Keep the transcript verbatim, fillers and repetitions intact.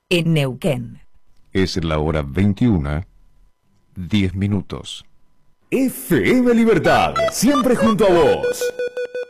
en Neuquén. Es la hora veintiuna, diez minutos. F M Libertad, siempre junto a vos.